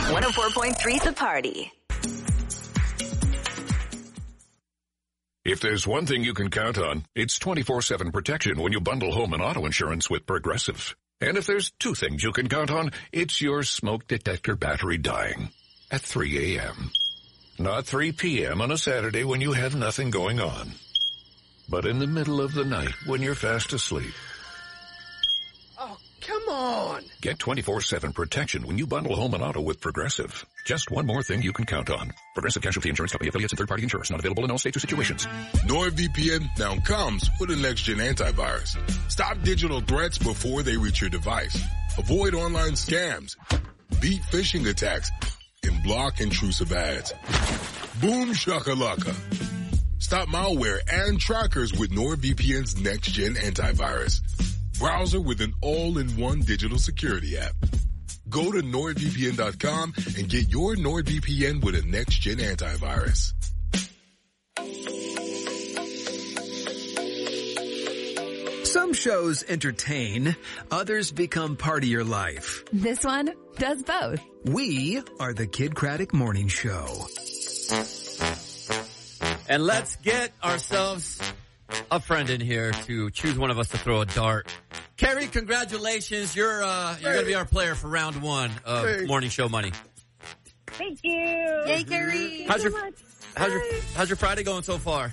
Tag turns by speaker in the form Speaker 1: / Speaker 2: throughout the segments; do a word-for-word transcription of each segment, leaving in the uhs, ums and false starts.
Speaker 1: one oh four point three The Party.
Speaker 2: If there's one thing you can count on, it's twenty-four seven protection when you bundle home and auto insurance with Progressive. And if there's two things you can count on, it's your smoke detector battery dying at three a.m. Not three p.m. on a Saturday when you have nothing going on, but in the middle of the night when you're fast asleep.
Speaker 3: Oh, come on.
Speaker 2: Get twenty-four seven protection when you bundle home and auto with Progressive. Just one more thing you can count on. Progressive Casualty Insurance Company, affiliates, and third-party insurers. Not available in all states or situations.
Speaker 4: NordVPN now comes with a next-gen antivirus. Stop digital threats before they reach your device. Avoid online scams. Beat phishing attacks. And block intrusive ads. Boom shakalaka. Stop malware and trackers with NordVPN's next-gen antivirus. Browser with an all-in-one digital security app. Go to NordVPN dot com and get your NordVPN with a next-gen antivirus.
Speaker 5: Some shows entertain, others become part of your life.
Speaker 6: This one does both.
Speaker 5: We are the Kid Craddock Morning Show.
Speaker 7: And let's get ourselves a friend in here to choose one of us to throw a dart. Carrie, congratulations. You're uh, you're going to be our player for round one of
Speaker 3: Hey.
Speaker 7: Morning Show Money.
Speaker 8: Thank you.
Speaker 6: Yay, Carrie.
Speaker 7: How's
Speaker 8: so
Speaker 7: your,
Speaker 8: much.
Speaker 7: how's your,
Speaker 8: Bye.
Speaker 7: how's your Friday going so far?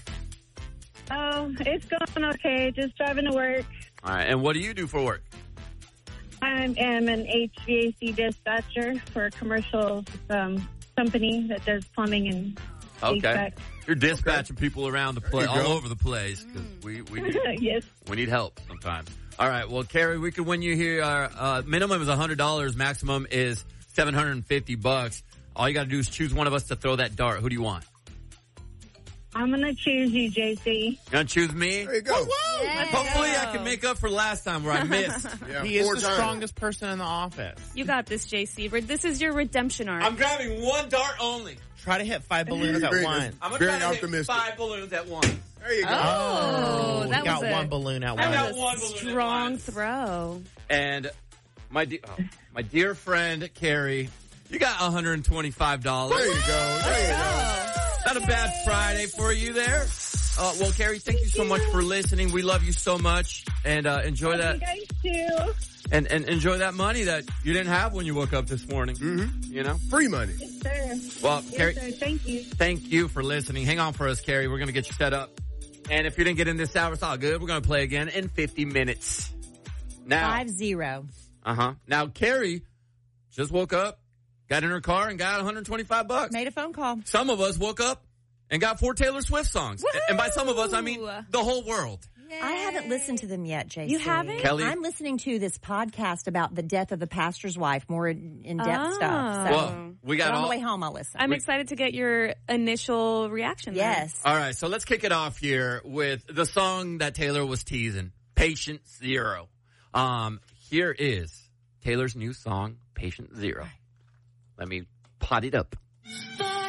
Speaker 8: Oh, it's going okay. Just driving to work.
Speaker 7: All right. And what do you do for work?
Speaker 8: I am an H V A C dispatcher for a commercial um, company that does plumbing and
Speaker 7: Okay.
Speaker 8: H V A C.
Speaker 7: You're dispatching people around the place,
Speaker 3: There you
Speaker 7: all
Speaker 3: go.
Speaker 7: over the place. 'Cause we, we, need,
Speaker 8: Yes.
Speaker 7: we need help sometimes. All right. Well, Carrie, we could win you here. Our uh, minimum is one hundred dollars. Maximum is seven hundred fifty bucks. All you got to do is choose one of us to throw that dart. Who do you want?
Speaker 8: I'm going to choose you, J C.
Speaker 7: You want to choose me?
Speaker 3: There you go.
Speaker 7: Hopefully I can make up for last time where I missed.
Speaker 3: Yeah,
Speaker 9: He is
Speaker 3: four
Speaker 9: the
Speaker 3: times.
Speaker 9: strongest person in the office.
Speaker 10: You got this, J C. This is your redemption arc.
Speaker 7: I'm grabbing one dart only.
Speaker 9: Try to hit five balloons at
Speaker 3: Very-
Speaker 9: once.
Speaker 7: I'm going to
Speaker 3: Very
Speaker 7: try to hit
Speaker 3: optimistic.
Speaker 7: five balloons at once.
Speaker 3: There you go.
Speaker 10: Oh,
Speaker 9: You
Speaker 10: that
Speaker 9: got
Speaker 10: was a,
Speaker 9: one balloon at
Speaker 10: that
Speaker 7: I got
Speaker 9: once.
Speaker 10: was
Speaker 7: one
Speaker 10: a
Speaker 7: balloon at
Speaker 10: strong
Speaker 7: once.
Speaker 10: throw.
Speaker 7: And my, de- oh, my dear friend, Carrie, you got one hundred twenty-five dollars.
Speaker 3: There you go. There you go.
Speaker 7: Not a bad Friday for you there. Uh, well, Carrie, thank you so much for listening. We love you so much. And uh, enjoy that.
Speaker 8: You guys too.
Speaker 7: And, and enjoy that money that you didn't have when you woke up this morning.
Speaker 3: Mm-hmm.
Speaker 7: You know?
Speaker 3: Free money.
Speaker 8: Yes, sir.
Speaker 7: Well,
Speaker 8: Yes,
Speaker 7: Carrie,
Speaker 8: sir. Thank you.
Speaker 7: thank you for listening. Hang on for us, Carrie. We're going to get you set up. And if you didn't get in this hour, it's all good. We're going to play again in fifty minutes. Now,
Speaker 6: Five zero.
Speaker 7: uh-huh. Now, Carrie just woke up, got in her car, and got one hundred twenty-five bucks.
Speaker 6: Made a phone call.
Speaker 7: Some of us woke up and got four Taylor Swift songs.
Speaker 10: Woohoo!
Speaker 7: And by some of us, I mean the whole world.
Speaker 6: I haven't listened to them yet, J C.
Speaker 10: You haven't?
Speaker 7: Kelly?
Speaker 6: I'm listening to this podcast about the death of the pastor's wife, more in- in-depth
Speaker 10: Oh.
Speaker 6: stuff. So
Speaker 7: Well, we got
Speaker 6: but on
Speaker 7: all...
Speaker 6: the way home, I'll listen.
Speaker 10: I'm excited to get your initial reaction. there.
Speaker 6: Yes.
Speaker 7: All right, so let's kick it off here with the song that Taylor was teasing, Patient Zero. Um, here is Taylor's new song, Patient Zero. Let me pot it up.
Speaker 11: For